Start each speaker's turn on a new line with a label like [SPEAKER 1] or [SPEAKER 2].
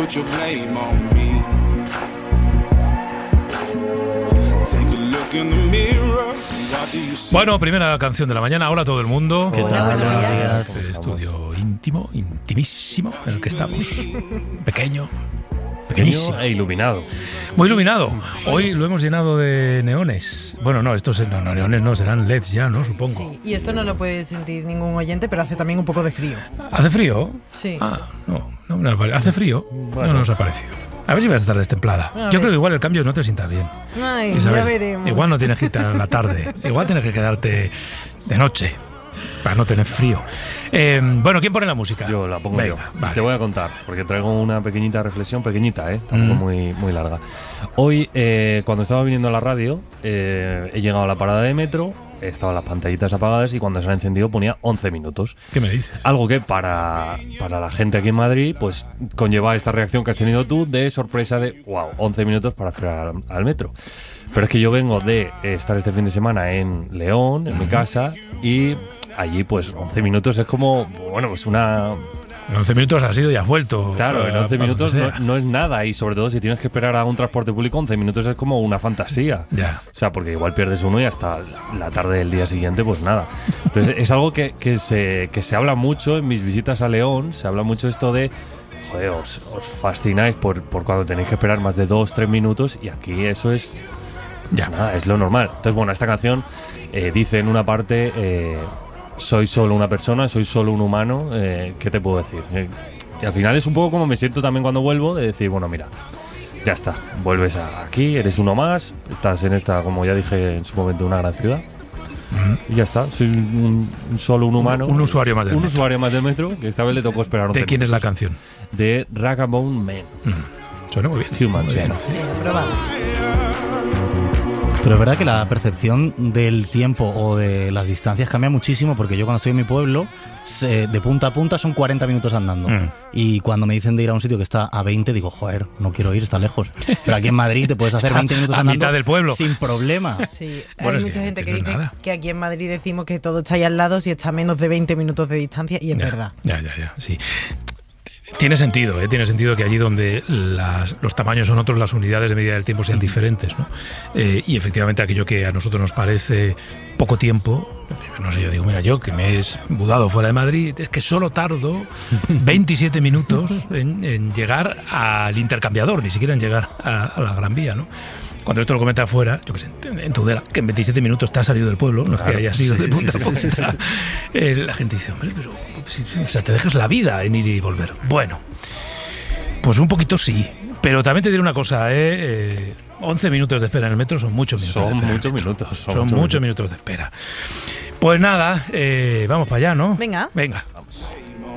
[SPEAKER 1] put your blame on me. Take a look in the mirror. What do you see?
[SPEAKER 2] Bueno, primera canción de la mañana. Hola a todo el mundo.
[SPEAKER 3] ¿Qué tal?
[SPEAKER 4] Buenos días.
[SPEAKER 2] Este estudio íntimo, intimísimo en el que estamos. Pequeño. Pequeñísimo.
[SPEAKER 3] E iluminado.
[SPEAKER 2] Muy iluminado. Hoy lo hemos llenado de neones. Bueno, no, estos no, neones no, serán LEDs ya, ¿no? Supongo.
[SPEAKER 4] Sí, y esto no lo puede sentir ningún oyente, pero hace también un poco de frío.
[SPEAKER 2] ¿Hace frío?
[SPEAKER 4] Sí.
[SPEAKER 2] Ah, no me aparece. ¿Hace frío?
[SPEAKER 3] Bueno.
[SPEAKER 2] No nos ha parecido. A ver si vas a estar destemplada. Yo creo que igual el cambio no te sienta bien.
[SPEAKER 4] Ay,
[SPEAKER 2] Isabel,
[SPEAKER 4] ya veremos.
[SPEAKER 2] igual no tienes que irte en la tarde. Igual tienes que quedarte de noche para no tener frío. Bueno, ¿quién pone la música?
[SPEAKER 3] Yo la pongo.
[SPEAKER 2] Venga,
[SPEAKER 3] yo.
[SPEAKER 2] vale.
[SPEAKER 3] Te voy a contar, porque traigo una pequeñita reflexión, pequeñita, tampoco muy larga. Hoy, cuando estaba viniendo a la radio, he llegado a la parada de metro, estaban las pantallitas apagadas y cuando se han encendido ponía 11 minutos.
[SPEAKER 2] ¿Qué me dices?
[SPEAKER 3] Algo que para la gente aquí en Madrid, pues conlleva esta reacción que has tenido tú de sorpresa de, wow, 11 minutos para esperar al metro. Pero es que yo vengo de estar este fin de semana en León, en mi casa, y allí pues 11 minutos es como, bueno, pues una...
[SPEAKER 2] 11 minutos has ido y has vuelto.
[SPEAKER 3] Claro, en 11 minutos
[SPEAKER 2] donde sea.
[SPEAKER 3] no es nada, y sobre todo si tienes que esperar a un transporte público, 11 minutos es como una fantasía.
[SPEAKER 2] Ya.
[SPEAKER 3] O sea, porque igual pierdes uno y hasta la tarde del día siguiente, pues nada. Entonces es algo que se habla mucho en mis visitas a León, se habla mucho esto de, joder, os fascináis por cuando tenéis que esperar más de 2-3 minutos, y aquí eso es...
[SPEAKER 2] Ya.
[SPEAKER 3] Nada, es lo normal. Entonces, bueno, esta canción dice en una parte... soy solo una persona, soy solo un humano, ¿qué te puedo decir? Y al final es un poco como me siento también cuando vuelvo, de decir, bueno, mira, ya está, vuelves aquí, eres uno más, estás en esta, como ya dije en su momento, una gran ciudad, y ya está, soy solo un humano.
[SPEAKER 2] Un usuario más del metro.
[SPEAKER 3] usuario más del metro, que esta vez le tocó esperar 11
[SPEAKER 2] ¿De quién es la
[SPEAKER 3] minutos.
[SPEAKER 2] canción?
[SPEAKER 3] De Ragabone Man.
[SPEAKER 2] Suena muy bien.
[SPEAKER 3] Human
[SPEAKER 2] Muy bien.
[SPEAKER 3] Genome.
[SPEAKER 4] Sí, probado.
[SPEAKER 5] Pero es verdad que la percepción del tiempo o de las distancias cambia muchísimo, porque yo cuando estoy en mi pueblo, de punta a punta son 40 minutos andando. Y cuando me dicen de ir a un sitio que está a 20, digo, joder, no quiero ir, está lejos. Pero aquí en Madrid te puedes hacer 20 minutos
[SPEAKER 2] a
[SPEAKER 5] andando
[SPEAKER 2] mitad del pueblo.
[SPEAKER 5] sin problema.
[SPEAKER 4] Sí,
[SPEAKER 2] Bueno,
[SPEAKER 4] hay
[SPEAKER 2] es que
[SPEAKER 4] mucha gente que
[SPEAKER 2] no es
[SPEAKER 4] dice
[SPEAKER 2] nada.
[SPEAKER 4] que aquí en Madrid decimos que todo está ahí al lado si está a menos de 20 minutos de distancia, y es
[SPEAKER 2] Ya,
[SPEAKER 4] verdad.
[SPEAKER 2] Ya, sí. Tiene sentido, tiene sentido que allí donde los tamaños son otros, las unidades de medida del tiempo sean diferentes, ¿no? Y efectivamente aquello que a nosotros nos parece poco tiempo, no sé, yo digo, mira, yo que me he mudado fuera de Madrid, es que solo tardo 27 minutos en llegar al intercambiador, ni siquiera en llegar a la Gran Vía, ¿no? Cuando esto lo comenta afuera, yo qué sé, en Tudela, que en 27 minutos te has salido del pueblo, no es que hayas ido de punta a punta. La gente dice, hombre, pero o sea, te dejas la vida en ir y volver. Bueno, pues un poquito sí, pero también te diré una cosa, 11 minutos de espera en el metro son muchos minutos.
[SPEAKER 3] Son
[SPEAKER 2] de espera en el
[SPEAKER 3] muchos
[SPEAKER 2] metro.
[SPEAKER 3] minutos.
[SPEAKER 2] Son muchos minutos de espera. Pues nada, vamos para allá, ¿no?
[SPEAKER 4] Venga.
[SPEAKER 2] Venga.